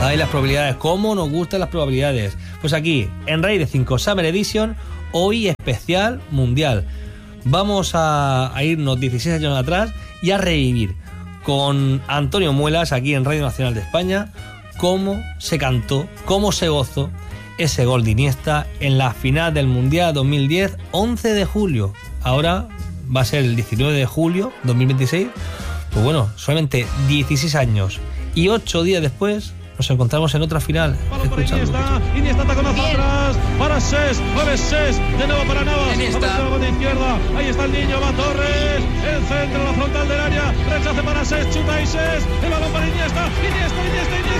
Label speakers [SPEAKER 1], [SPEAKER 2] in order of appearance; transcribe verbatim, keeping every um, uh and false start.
[SPEAKER 1] Ay, las probabilidades, cómo nos gustan las probabilidades. Pues aquí, en Rey de cinco Summer Edition, hoy especial mundial. Vamos a, a irnos dieciséis años atrás y a revivir con Antonio Muelas, aquí en Radio Nacional de España, cómo se cantó, cómo se gozó ese gol de Iniesta en la final del Mundial dos mil diez, once de julio. Ahora va a ser el diecinueve de julio dos mil veintiséis. Pues bueno, solamente dieciséis años y ocho días después nos encontramos en otra final.
[SPEAKER 2] Iniesta, Iniesta taconazo atrás para Ses, mueve Ses, de nuevo para Navas, abre de izquierda, ahí está el niño, va Torres, el centro, la frontal del área, rechace para Ses, chuta y Ses, el balón para Iniesta, Iniesta, Iniesta, Iniesta.